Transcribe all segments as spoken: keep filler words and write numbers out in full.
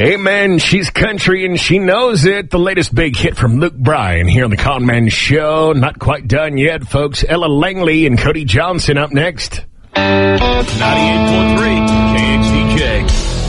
Amen. She's country and she knows it. The latest big hit from Luke Bryan here on the Conman Show. Not quite done yet, folks. Ella Langley and Cody Johnson up next. ninety-eight point three K X D J.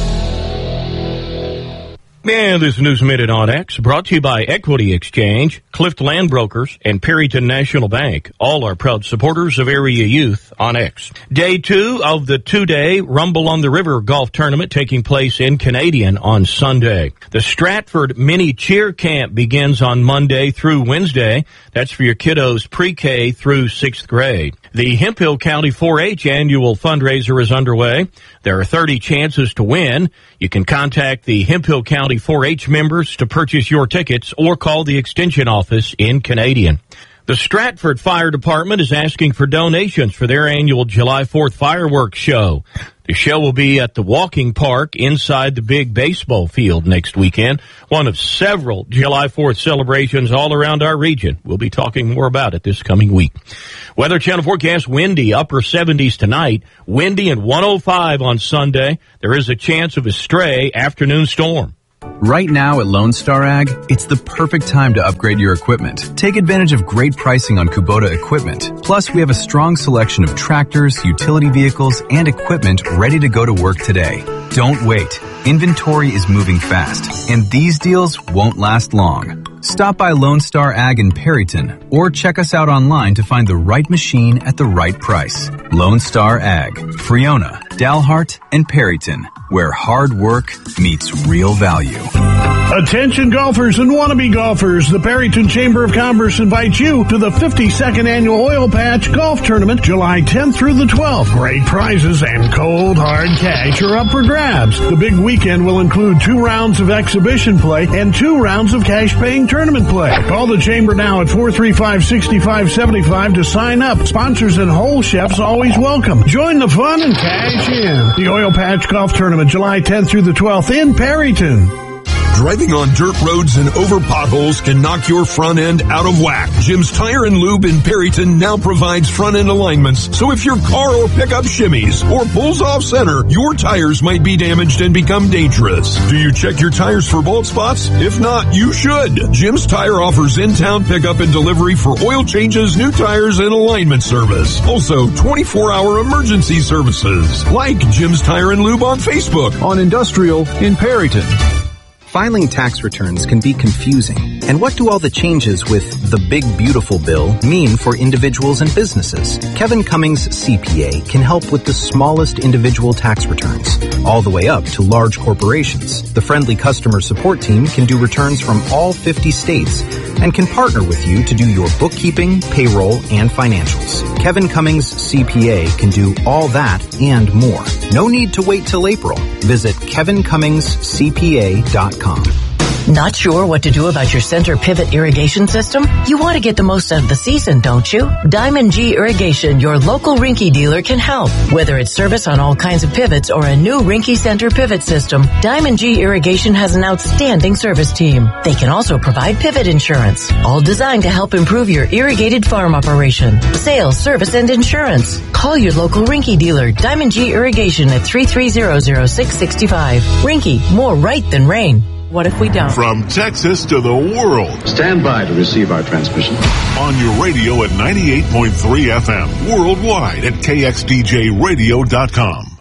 And this News Minute on X brought to you by Equity Exchange, Clift Land Brokers, and Perryton National Bank. All are proud supporters of area youth on X. Day two of the two-day Rumble on the River golf tournament taking place in Canadian on Sunday. The Stratford Mini Cheer Camp begins on Monday through Wednesday. That's for your kiddos pre-K through sixth grade. The Hemphill County four H annual fundraiser is underway. There are thirty chances to win. You can contact the Hemphill County four H members to purchase your tickets or call the extension office in Canadian. The Stratford Fire Department is asking for donations for their annual July fourth fireworks show. The show will be at the walking park inside the big baseball field next weekend, one of several July fourth celebrations all around our region. We'll be talking more about it this coming week. Weather Channel forecast, windy, upper seventies tonight, windy and one oh five on Sunday. There is a chance of a stray afternoon storm. Right now at Lone Star Ag, it's the perfect time to upgrade your equipment. Take advantage of great pricing on Kubota equipment. Plus, we have a strong selection of tractors, utility vehicles, and equipment ready to go to work today. Don't wait. Inventory is moving fast, and these deals won't last long. Stop by Lone Star Ag in Perryton, or check us out online to find the right machine at the right price. Lone Star Ag, Friona, Dalhart, and Perryton, where hard work meets real value. Attention golfers and wannabe golfers, the Perryton Chamber of Commerce invites you to the fifty-second Annual Oil Patch Golf Tournament, July tenth through the twelfth. Great prizes and cold, hard cash are up for grabs. The big weekend will include two rounds of exhibition play and two rounds of cash-paying tournament play. Call the Chamber now at four three five, six five seven five to sign up. Sponsors and whole chefs always welcome. Join the fun and cash in. The Oil Patch Golf Tournament, July tenth through the twelfth in Perryton. Driving on dirt roads and over potholes can knock your front end out of whack. Jim's Tire and Lube in Perryton now provides front end alignments, so if your car or pickup shimmies or pulls off center, your tires might be damaged and become dangerous. Do you check your tires for bald spots? If not, you should. Jim's Tire offers in-town pickup and delivery for oil changes, new tires, and alignment service. Also, twenty-four hour emergency services. Like Jim's Tire and Lube on Facebook. On Industrial in Perryton. Filing tax returns can be confusing. And what do all the changes with the Big Beautiful Bill mean for individuals and businesses? Kevin Cummings C P A can help with the smallest individual tax returns, all the way up to large corporations. The friendly customer support team can do returns from all fifty states and can partner with you to do your bookkeeping, payroll, and financials. Kevin Cummings C P A can do all that and more. No need to wait till April. Visit kevin cummings c p a dot com. Not sure what to do about your center pivot irrigation system? You want to get the most out of the season, don't you? Diamond G Irrigation, your local Rinky dealer, can help. Whether it's service on all kinds of pivots or a new Rinky Center pivot system, Diamond G Irrigation has an outstanding service team. They can also provide pivot insurance, all designed to help improve your irrigated farm operation. Sales, service, and insurance. Call your local Rinky dealer, Diamond G Irrigation, at three three zero, zero six six five. Rinky, more right than rain. What if we don't? From Texas to the world. Stand by to receive our transmission. On your radio at ninety-eight point three F M. Worldwide at K X D J radio dot com.